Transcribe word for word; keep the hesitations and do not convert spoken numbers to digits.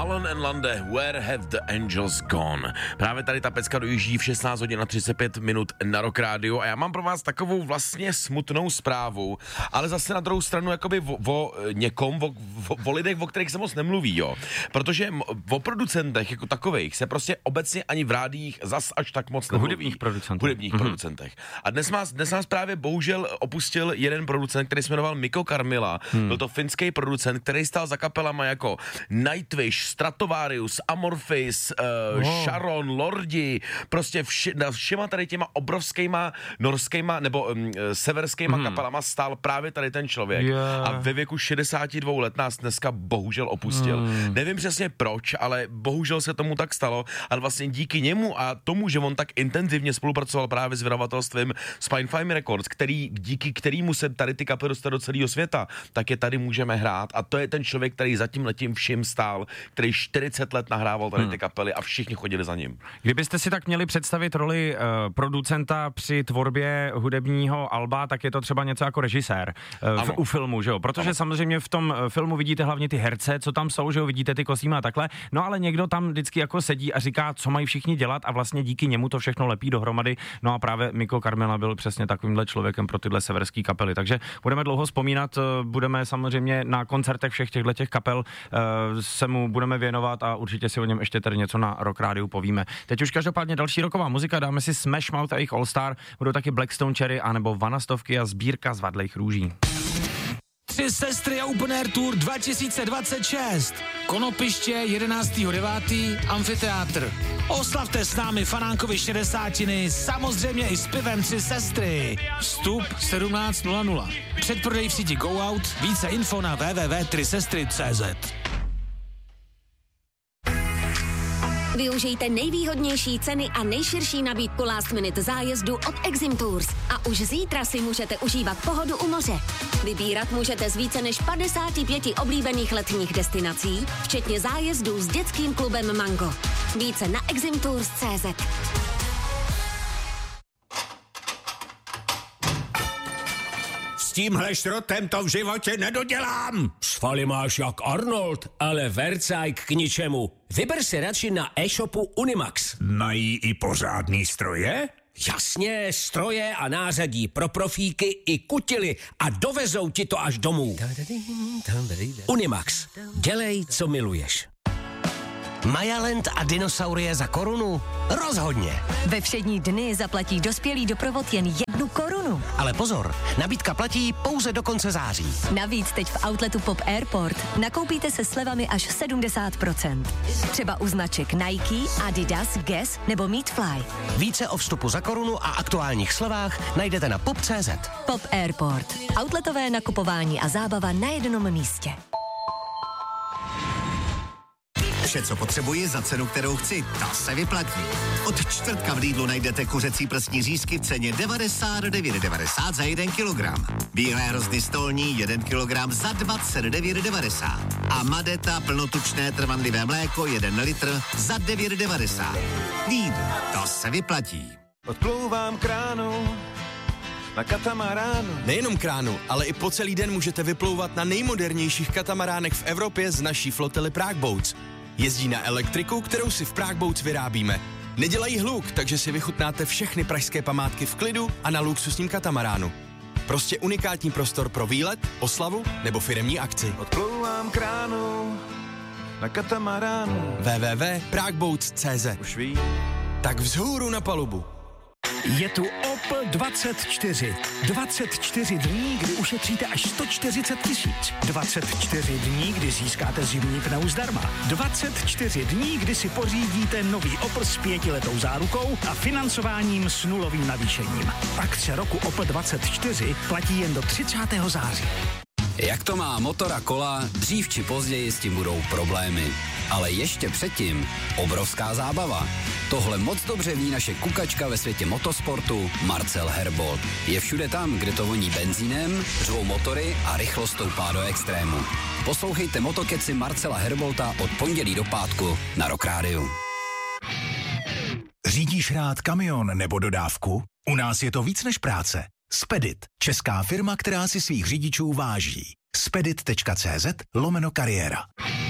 Alan and Lande, Where Have the Angels Gone? Právě tady ta pecka dojíždí v šestnáct hodin a třicet pět minut na Rock Radio a já mám pro vás takovou vlastně smutnou zprávu, ale zase na druhou stranu jakoby o, o někom, o, o, o lidech, o kterých se moc nemluví, jo. Protože o producentech jako takových se prostě obecně ani v rádiích zas až tak moc nemluví. Hudebních producentech. Hudebních mm-hmm. producentech. A dnes nás, dnes nás právě bohužel opustil jeden producent, který se jmenoval Mikko Karmila. Hmm. Byl to finský producent, který stál za kapelama jako Nightwish, Stratovarius, Amorphis, uh, wow. Sharon, Lordi, prostě vši, na všema tady těma obrovskýma norskýma nebo um, severskýma hmm. kapelama stál právě tady ten člověk. Yeah. A ve věku šedesáti dvou let nás dneska bohužel opustil. Hmm. Nevím přesně proč, ale bohužel se tomu tak stalo a vlastně díky němu a tomu, že on tak intenzivně spolupracoval právě s vydavatelstvím Spinefarm Records, který, díky kterému se tady ty kapely dostaly do celého světa, tak je tady můžeme hrát a to je ten člověk, který zatím letím vším stál, který čtyřicet let nahrával tady ty kapely a všichni chodili za ním. Kdybyste si tak měli představit roli uh, producenta při tvorbě hudebního alba, tak je to třeba něco jako režisér uh, v, u filmu, že jo? Protože ano. samozřejmě v tom uh, filmu vidíte hlavně ty herce, co tam jsou, že jo? Vidíte ty kostýmy a takhle, no ale někdo tam vždycky jako sedí a říká, co mají všichni dělat a vlastně díky němu to všechno lepí dohromady. No a právě Mikko Karmila byl přesně takovýmhle člověkem pro tyhle severské kapely. Takže budeme dlouho vzpomínat, budeme samozřejmě na koncertech všech těchto těch kapel se mu budeme věnovat a určitě si o něm ještě tady něco na Rock Rádiu povíme. Teď už každopádně další roková muzika, dáme si Smash Mouth a jejich All Star, budou taky Blackstone Cherry anebo Vanastovky a sbírka zvadlejch růží. Tři sestry a Open Air Tour dva tisíce dvacet šest. Konopiště jedenáctého devátého Amfiteátr. Oslavte s námi Fanánkovi šedesátiny, samozřejmě i s pivem Tři sestry. Vstup sedmnáct nula nula. Předprodej v síti Go Out, více info na w w w tečka tři sestry tečka c z. Využijte nejvýhodnější ceny a nejširší nabídku last minute zájezdu od Exim Tours. A už zítra si můžete užívat pohodu u moře. Vybírat můžete z více než padesáti pěti oblíbených letních destinací, včetně zájezdů s dětským klubem Mango. Více na exim tours tečka c z. S tímhle šrotem to v životě nedodělám. Svaly máš jak Arnold, ale vercajk k ničemu. Vyber si radši na e-shopu Unimax. Mají i pořádný stroje? Jasně, stroje a nářadí pro profíky i kutily a dovezou ti to až domů. Unimax. Dělej, co miluješ. Majaland a dinosaurie za korunu? Rozhodně. Ve všední dny zaplatí dospělý doprovod jen jednu korunu. Ale pozor, nabídka platí pouze do konce září. Navíc teď v outletu Pop Airport nakoupíte se slevami až sedmdesát procent. Třeba u značek Nike, Adidas, Guess nebo Meatfly. Více o vstupu za korunu a aktuálních slevách najdete na pop tečka cé zet. Pop Airport. Outletové nakupování a zábava na jednom místě. Vše, co potřebuji za cenu, kterou chci, ta se vyplatí. Od čtvrtka v Lidlu najdete kuřecí prsní řízky v ceně devadesát devět devadesát za jeden kilogram. Bílé hrozny stolní jeden kilogram za dvacet devět devadesát. A Madeta plnotučné trvanlivé mléko jeden litr za devět devadesát. Lidl, to se vyplatí. Odplouvám kránu na katamaránu. Nejenom kránu, ale i po celý den můžete vyplouvat na nejmodernějších katamaránech v Evropě z naší flotily Prague Boats. Jezdí na elektriku, kterou si v Prague Boats vyrábíme. Nedělají hluk, takže si vychutnáte všechny pražské památky v klidu a na luxusním katamaránu. Prostě unikátní prostor pro výlet, oslavu nebo firemní akci. Odplouvám kránu na katamaránu. w w w tečka prague boats tečka c z. Už ví. Tak vzhůru na palubu. Je tu Opel dvacet čtyři. dvacet čtyři dní, kdy ušetříte až sto čtyřicet tisíc. dvacet čtyři dní, kdy získáte zimní pneu zdarma. dvacet čtyři dní, kdy si pořídíte nový Opel s pětiletou zárukou a financováním s nulovým navýšením. Akce roku Opel dvacet čtyři platí jen do třicátého září. Jak to má motor a kola, dřív či později s tím budou problémy. Ale ještě předtím obrovská zábava. Tohle moc dobře ví naše kukačka ve světě motosportu Marcel Herbold. Je všude tam, kde to voní benzínem, řvou motory a rychlost stoupá do extrému. Poslouchejte Motokeci Marcela Herbolta od pondělí do pátku na Rock Rádiu. Řídíš rád kamion nebo dodávku? U nás je to víc než práce. Spedit, česká firma, která si svých řidičů váží. spedit tečka cé zet lomeno kariéra.